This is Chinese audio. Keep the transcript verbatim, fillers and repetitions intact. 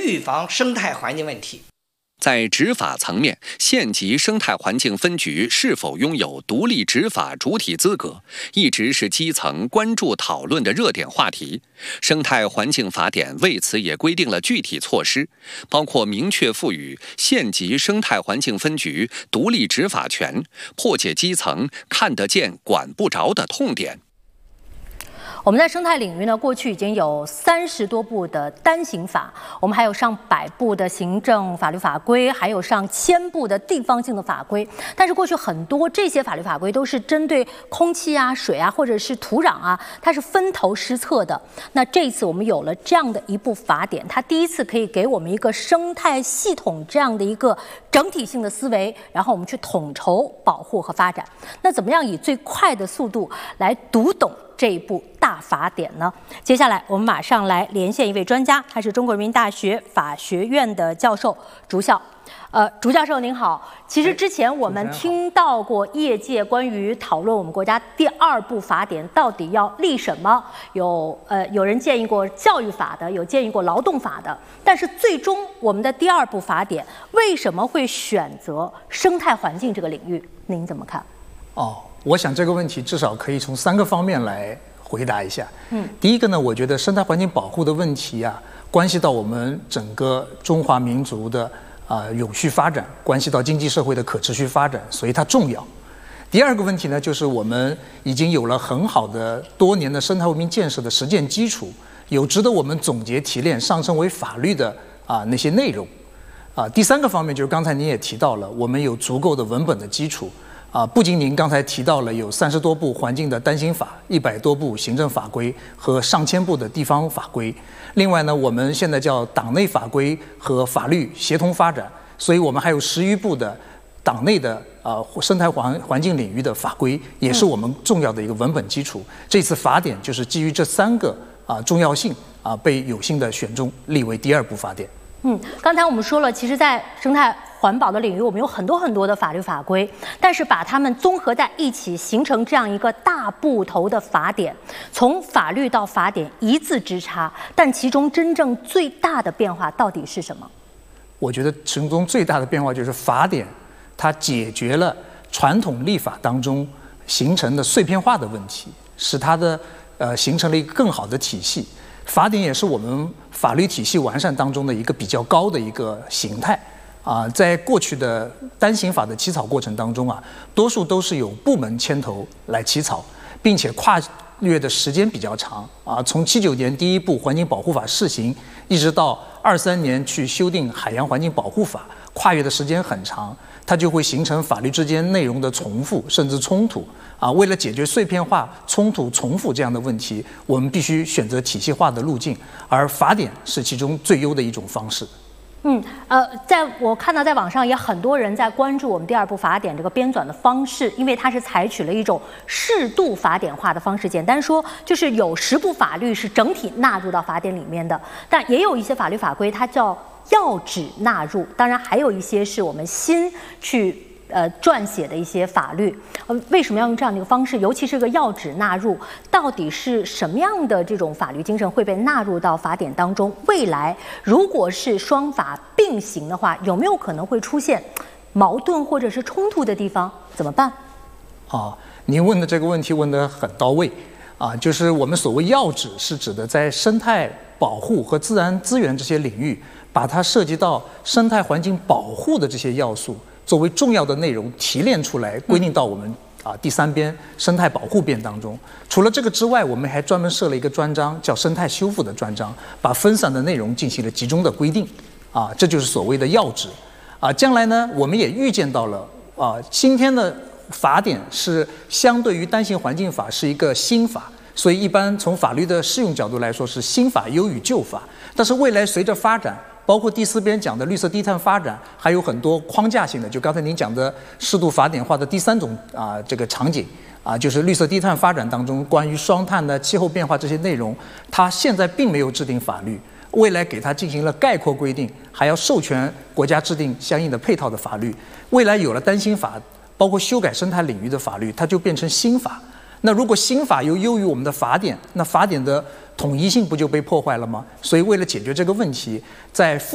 预防生态环境问题。 在执法层面，县级生态环境分局是否拥有独立执法主体资格，一直是基层关注讨论的热点话题。生态环境法典为此也规定了具体措施，包括明确赋予县级生态环境分局独立执法权，破解基层看得见管不着的痛点。 我们在生态领域呢，过去已经有三十多部的单行法，我们还有上百部的行政法律法规，还有上千部的地方性的法规。但是过去很多这些法律法规都是针对空气啊、水啊，或者是土壤啊，它是分头施策的。那这一次我们有了这样的一部法典，它第一次可以给我们一个生态系统这样的一个整体性的思维，然后我们去统筹保护和发展。那怎么样以最快的速度来读懂这一部大法典呢？接下来我们马上来连线一位专家，他是中国人民大学法学院的教授竺校。呃，竺教授您好。其实之前我们听到过业界关于讨论我们国家第二部法典到底要立什么，有呃有人建议过教育法的，有建议过劳动法的，但是最终我们的第二部法典为什么会选择生态环境这个领域？您怎么看？ 哦。我想这个问题至少可以从三个方面来回答一下。嗯，第一个呢，我觉得生态环境保护的问题啊，关系到我们整个中华民族的啊、呃、永续发展，关系到经济社会的可持续发展，所以它重要。第二个问题呢，就是我们已经有了很好的多年的生态文明建设的实践基础，有值得我们总结提炼、上升为法律的啊、呃、那些内容。啊、呃，第三个方面就是刚才您也提到了，我们有足够的文本的基础。啊，不仅您刚才提到了有三十多部环境的单行法，一百多部行政法规和上千部的地方法规，另外呢，我们现在叫党内法规和法律协同发展，所以我们还有十余部的党内的啊、呃、生态环环境领域的法规，也是我们重要的一个文本基础。嗯、这次法典就是基于这三个啊、呃、重要性啊、呃、被有幸的选中立为第二部法典。 嗯，刚才我们说了，其实，在生态环保的领域，我们有很多很多的法律法规，但是把它们综合在一起，形成这样一个大部头的法典，从法律到法典一字之差，但其中真正最大的变化到底是什么？ 我觉得其中最大的变化就是法典，它解决了传统立法当中形成的碎片化的问题，使它的呃形成了一个更好的体系。法典也是我们法律体系完善当中的一个比较高的一个形态啊，在过去的单行法的起草过程当中啊，多数都是由部门牵头来起草，并且跨越的时间比较长啊，从七九年第一部环境保护法试行，一直到二三年去修订海洋环境保护法，跨越的时间很长，它就会形成法律之间内容的重复甚至冲突。啊，为了解决碎片化、冲突、重复这样的问题，我们必须选择体系化的路径，而法典是其中最优的一种方式。 嗯，呃，在我看到在网上也很多人在关注我们第二部法典这个编纂的方式，因为它是采取了一种适度法典化的方式。简单说，就是有十部法律是整体纳入到法典里面的，但也有一些法律法规它叫要旨纳入，当然还有一些是我们新去。呃，撰写的一些法律，呃，为什么要用这样的一个方式？尤其是个要旨纳入，到底是什么样的这种法律精神会被纳入到法典当中？未来如果是双法并行的话，有没有可能会出现矛盾或者是冲突的地方？怎么办？ 啊，您问的这个问题问得很到位啊，就是我们所谓要旨，是指的在生态保护和自然资源这些领域，把它涉及到生态环境保护的这些要素。作为重要的内容提炼出来，归定到我们啊第三编生态保护编当中。除了这个之外，我们还专门设了一个专章，叫生态修复的专章，把分散的内容进行了集中的规定。啊，这就是所谓的要旨。啊，将来呢，我们也预见到了啊，今天的法典是相对于单行环境法是一个新法，所以一般从法律的适用角度来说是新法优于旧法。但是未来随着发展，包括第四编讲的绿色低碳发展，还有很多框架性的，就刚才您讲的适度法典化的第三种啊这个场景啊，就是绿色低碳发展当中关于双碳的气候变化这些内容，它现在并没有制定法律，未来给它进行了概括规定，还要授权国家制定相应的配套的法律。未来有了单行法，包括修改生态领域的法律，它就变成新法。那如果新法又优于我们的法典，那法典的统一性不就被破坏了吗？所以为了解决这个问题，在